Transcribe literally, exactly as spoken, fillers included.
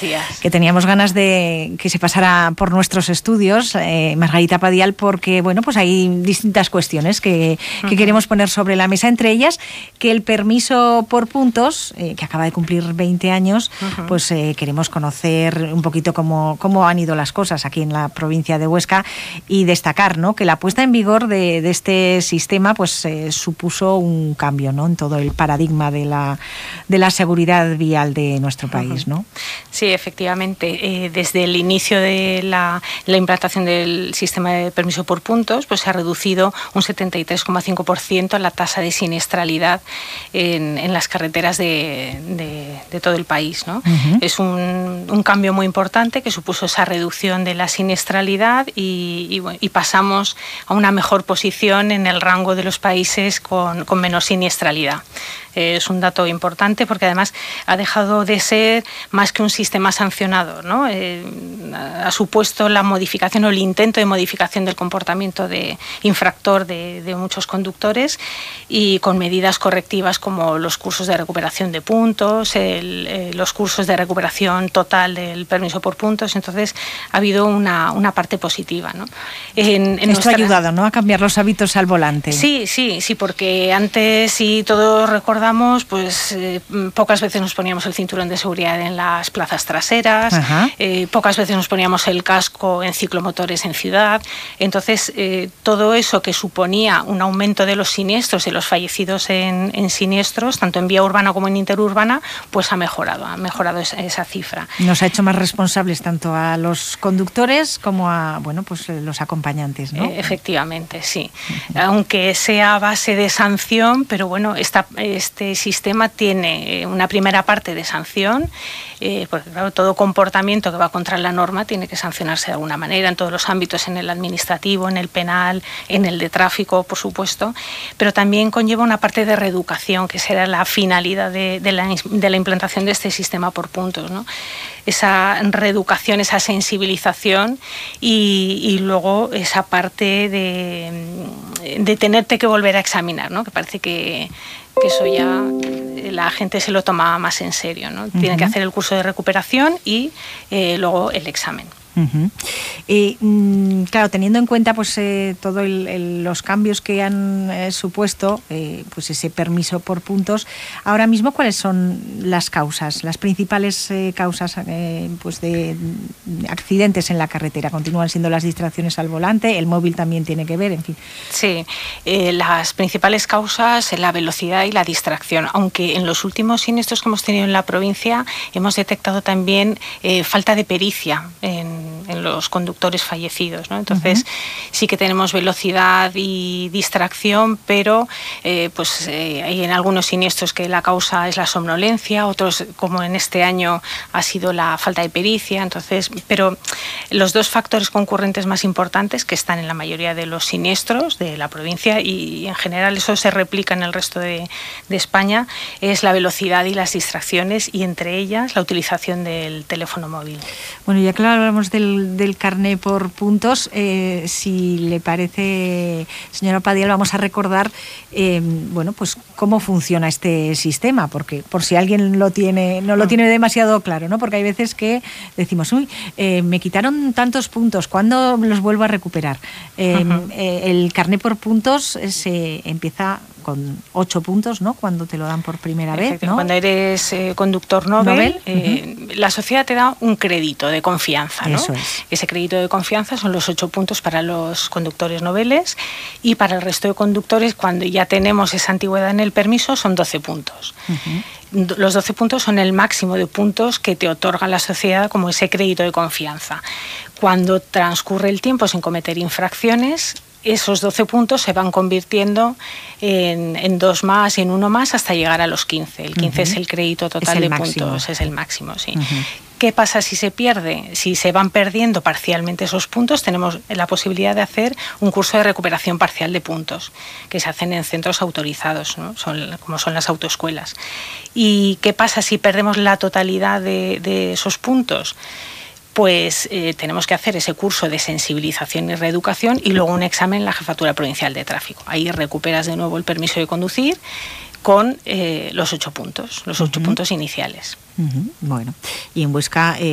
días. Que teníamos ganas de que se pasara por nuestros estudios, eh, Margarita Padial, porque bueno, pues hay distintas cuestiones que, que uh-huh. queremos poner sobre la mesa, entre ellas que el permiso por puntos, eh, que acaba de cumplir veinte años, uh-huh. pues eh, queremos conocer un poquito cómo, cómo han ido las cosas aquí en la provincia de Huesca y destacar, ¿no?, que la puesta en vigor de, de este sistema pues eh, supuso un cambio, ¿no?, en todo el paradigma de la, de la seguridad vial de nuestro país, ¿no? Sí, efectivamente. Eh, desde el inicio de la, la implantación del sistema de permiso por puntos, pues se ha reducido un setenta y tres coma cinco por ciento la tasa de siniestralidad en, en las carreteras de, de, de todo el país, ¿no? Uh-huh. Es un, un cambio muy importante que supuso esa reducción de la siniestralidad y, y, y pasamos a una mejor posición en el rango de los países con, con menor siniestralidad. Es un dato importante porque además ha dejado de ser más que un sistema sancionador, ¿no? Eh, ha supuesto la modificación o el intento de modificación del comportamiento de infractor de, de muchos conductores y con medidas correctivas como los cursos de recuperación de puntos, el, eh, los cursos de recuperación total del permiso por puntos. Entonces ha habido una, una parte positiva, ¿no? En, en Esto nuestra... ha ayudado, ¿no?, a cambiar los hábitos al volante. Sí, sí, sí, porque antes, si todos recordamos, pues eh, pocas veces nos poníamos el cinturón de seguridad en las plazas traseras, eh, pocas veces nos poníamos el casco en ciclomotores en ciudad. Entonces, eh, todo eso que suponía un aumento de los siniestros y los fallecidos en, en siniestros, tanto en vía urbana como en interurbana, pues ha mejorado, ha mejorado esa, esa cifra. Nos ha hecho más responsables tanto a los conductores como a, bueno, pues los acompañantes, ¿no? Eh, efectivamente, sí. Uh-huh. Aunque sea a base de sanción, pero bueno, esta, este Este sistema tiene una primera parte de sanción, eh, porque claro, todo comportamiento que va contra la norma tiene que sancionarse de alguna manera en todos los ámbitos, en el administrativo, en el penal, en el de tráfico, por supuesto, pero también conlleva una parte de reeducación, que será la finalidad de, de, la, de la implantación de este sistema por puntos, ¿no? Esa reeducación, esa sensibilización y, y luego esa parte de, de tenerte que volver a examinar, ¿no?, que parece que que eso ya la gente se lo toma más en serio, ¿no? Uh-huh. Tiene que hacer el curso de recuperación y eh, luego el examen. Uh-huh. Y mm, claro, teniendo en cuenta pues eh, todos los cambios que han eh, supuesto eh, pues ese permiso por puntos, ahora mismo ¿cuáles son las causas, las principales eh, causas eh, pues de accidentes en la carretera? ¿Continúan siendo las distracciones al volante? ¿El móvil también tiene que ver? En fin. Sí, eh, las principales causas, la velocidad y la distracción, aunque en los últimos siniestros que hemos tenido en la provincia hemos detectado también eh, falta de pericia en en los conductores fallecidos, ¿no? Entonces uh-huh. sí que tenemos velocidad y distracción, pero eh, pues eh, hay en algunos siniestros que la causa es la somnolencia, otros, como en este año, ha sido la falta de pericia. Entonces, pero los dos factores concurrentes más importantes que están en la mayoría de los siniestros de la provincia y, y en general eso se replica en el resto de, de España, es la velocidad y las distracciones, y entre ellas la utilización del teléfono móvil. Bueno, ya que hablamos del, del carné por puntos, eh, si le parece, señora Padial, vamos a recordar eh, bueno, pues cómo funciona este sistema, porque por si alguien lo tiene, no lo tiene demasiado claro, ¿no? Porque hay veces que decimos, uy, eh, me quitaron tantos puntos, ¿cuándo los vuelvo a recuperar? Eh, uh-huh. eh, el carné por puntos se empieza con ocho puntos, ¿no?, cuando te lo dan por primera vez, ¿no? Cuando eres eh, conductor Nobel, eh, uh-huh. la sociedad te da un crédito de confianza, ¿no? Eso es. Ese crédito de confianza son los ocho puntos para los conductores noveles, y para el resto de conductores, cuando ya tenemos esa antigüedad en el permiso, son doce puntos. Uh-huh. Los doce puntos son el máximo de puntos que te otorga la sociedad como ese crédito de confianza. Cuando transcurre el tiempo sin cometer infracciones, esos doce puntos se van convirtiendo en, en dos más y en uno más hasta llegar a los quince. El quince uh-huh. es el crédito total el de máximo. puntos, es el máximo, sí. Uh-huh. ¿Qué pasa si se pierde? Si se van perdiendo parcialmente esos puntos, tenemos la posibilidad de hacer un curso de recuperación parcial de puntos, que se hacen en centros autorizados, ¿no? Son, como son las autoescuelas. ¿Y qué pasa si perdemos la totalidad de, de esos puntos? Pues eh, tenemos que hacer ese curso de sensibilización y reeducación y luego un examen en la Jefatura Provincial de Tráfico. Ahí recuperas de nuevo el permiso de conducir con eh, los ocho puntos, los ocho uh-huh. puntos iniciales. Uh-huh. Bueno, y en Huesca... Eh